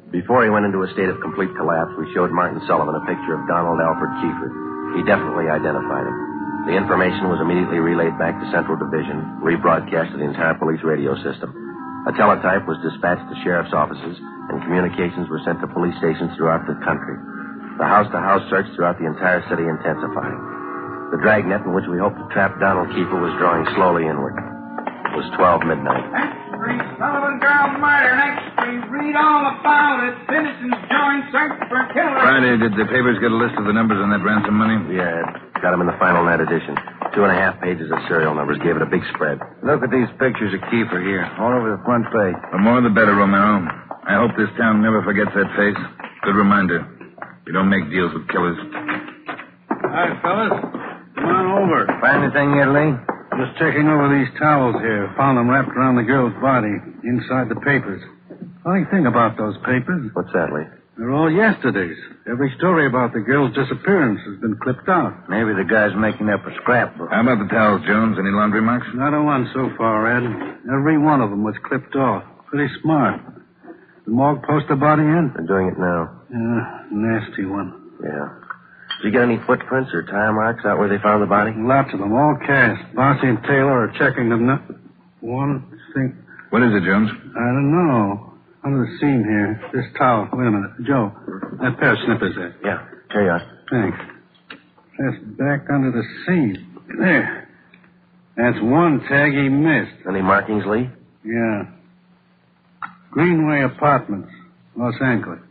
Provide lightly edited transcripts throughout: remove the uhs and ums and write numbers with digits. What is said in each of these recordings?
Before he went into a state of complete collapse, we showed Martin Sullivan a picture of Donald Alfred Kiefer. He definitely identified him. The information was immediately relayed back to Central Division, rebroadcast to the entire police radio system. A teletype was dispatched to sheriff's offices, and communications were sent to police stations throughout the country. The house-to-house search throughout the entire city intensifying. The dragnet in which we hoped to trap Donald Kiefer was drawing slowly inward. It was 12 midnight. Street, Sullivan girl murder. Next street, read all about it. Citizens join search for killer. Friday, did the papers get a list of the numbers on that ransom money? Yeah, got them in the final net edition. 2.5 pages of serial numbers gave it a big spread. Look at these pictures of Kiefer here, all over the front page. The more the better, Romero. I hope this town never forgets that face. Good reminder. You don't make deals with killers. Hi, fellas. Come on over. Find anything yet, Lee? Just checking over these towels here. Found them wrapped around the girl's body, inside the papers. Funny thing about those papers, What's that, Lee? they're all yesterday's. Every story about the girl's disappearance has been clipped out. Maybe the guy's making up a scrapbook. How about the towels, Jones? Any laundry marks? Not a one so far, Ed. Every one of them was clipped off. Pretty smart. The morgue post the body in? They're doing it now. Yeah, nasty one. Yeah. Did you get any footprints or tire marks out where they found the body? Lots of them, all cast. Bossy and Taylor are checking them now. One thing. What is it, Jones? I don't know. Under the seam here. This towel. Wait a minute. Joe, that pair of snippers there. Yeah. Here you are. Thanks. Pressed back under the seam. There. That's one tag he missed. Any markings, Lee? Yeah. Greenway Apartments, Los Angeles.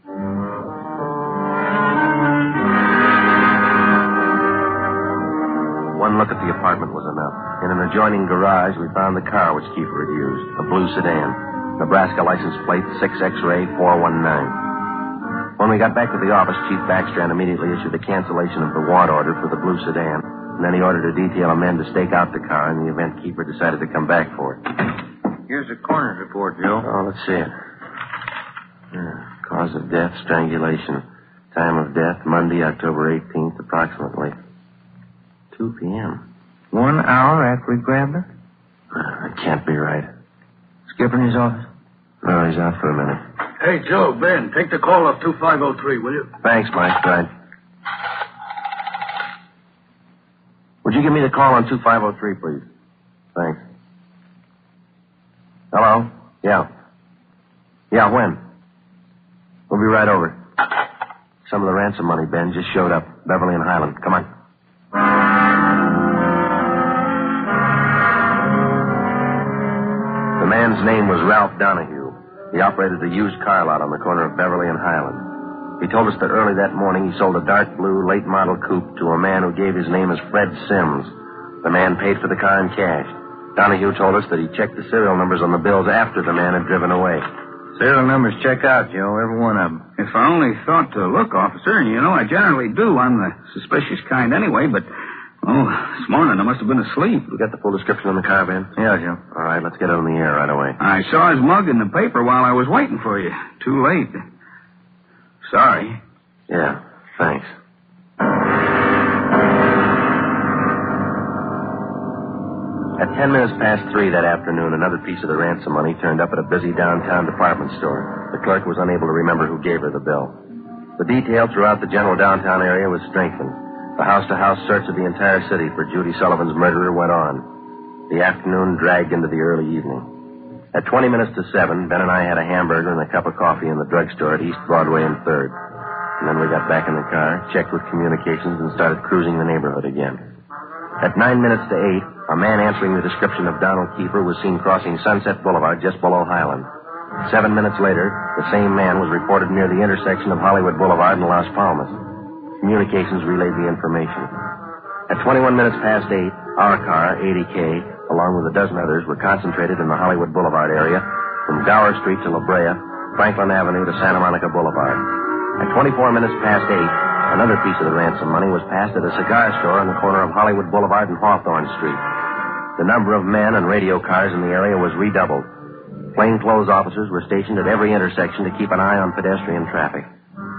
One look at the apartment was enough. In an adjoining garage, we found the car which Kiefer had used, a blue sedan. Nebraska license plate 6X-ray 419. When we got back to the office, Chief Backstrand immediately issued a cancellation of the want order for the blue sedan, and then he ordered a detail of men to stake out the car in the event Kiefer decided to come back for it. Here's the coroner's report, Joe. Oh, let's see it. Cause of death, strangulation. Time of death, Monday, October 18th, approximately 2 p.m. 1 hour after we grabbed her? That can't be right. Skipper in his office? No, he's out for a minute. Hey, Joe, Ben, take the call off 2503, will you? Thanks, Mike. Right. Would you give me the call on 2503, please? Thanks. Hello? Yeah. Yeah, when? We'll be right over. Some of the ransom money, Ben, just showed up. Beverly and Highland. Come on. The man's name was Ralph Donahue. He operated the used car lot on the corner of Beverly and Highland. He told us that early that morning he sold a dark blue late model coupe to a man who gave his name as Fred Sims. The man paid for the car in cash. Donahue told us that he checked the serial numbers on the bills after the man had driven away. Serial numbers check out, Joe, every one of them. If I only thought to look, officer, and you know I generally do. I'm the suspicious kind anyway, but, this morning I must have been asleep. You got the full description on the car, Ben? Yeah, Joe. All right, let's get it on the air right away. I saw his mug in the paper while I was waiting for you. Too late. Sorry. Yeah, thanks. At 10 minutes past 3 that afternoon, another piece of the ransom money turned up at a busy downtown department store. The clerk was unable to remember who gave her the bill. The detail throughout the general downtown area was strengthened. The house-to-house search of the entire city for Judy Sullivan's murderer went on. The afternoon dragged into the early evening. At 20 minutes to 7, Ben and I had a hamburger and a cup of coffee in the drugstore at East Broadway and 3rd. And then we got back in the car, checked with communications, and started cruising the neighborhood again. At 9 minutes to 8, a man answering the description of Donald Kiefer was seen crossing Sunset Boulevard just below Highland. 7 minutes later, the same man was reported near the intersection of Hollywood Boulevard and Las Palmas. Communications relayed the information. At 21 minutes past 8, our car, 80K, along with a dozen others, were concentrated in the Hollywood Boulevard area, from Gower Street to La Brea, Franklin Avenue to Santa Monica Boulevard. At 24 minutes past 8, another piece of the ransom money was passed at a cigar store on the corner of Hollywood Boulevard and Hawthorne Street. The number of men and radio cars in the area was redoubled. Plainclothes officers were stationed at every intersection to keep an eye on pedestrian traffic.